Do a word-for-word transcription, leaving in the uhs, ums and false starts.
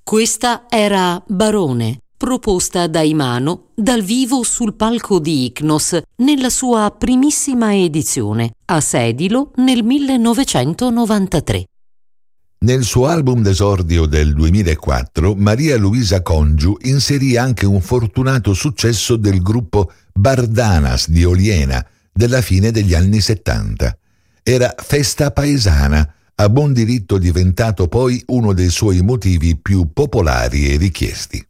Questa era Barone, proposta da Imano dal vivo sul palco di Ichnos nella sua primissima edizione, a Sedilo nel millenovecentonovantatré. Nel suo album d'esordio del duemilaquattro, Maria Luisa Congiu inserì anche un fortunato successo del gruppo Bardanas di Oliena della fine degli anni settanta. Era Festa Paesana, a buon diritto diventato poi uno dei suoi motivi più popolari e richiesti.